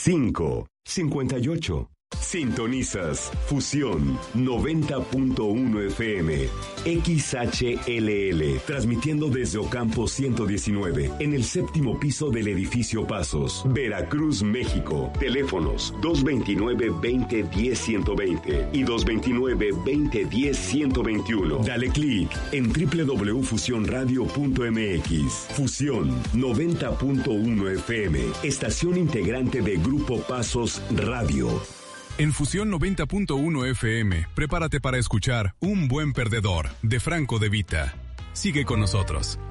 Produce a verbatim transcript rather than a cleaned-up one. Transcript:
cinco cincuenta y ocho. Sintonizas Fusión noventa punto uno F M, X H L L, transmitiendo desde Ocampo ciento diecinueve, en el séptimo piso del edificio Pasos, Veracruz, México. Teléfonos dos veintinueve, veinte, diez, ciento veinte y dos veintinueve, veinte, diez, ciento veintiuno. Dale clic en doble u doble u doble u punto fusión radio punto m x. Fusión noventa punto uno F M, estación integrante de Grupo Pasos Radio. En Fusión noventa punto uno F M, prepárate para escuchar Un Buen Perdedor, de Franco De Vita. Sigue con nosotros.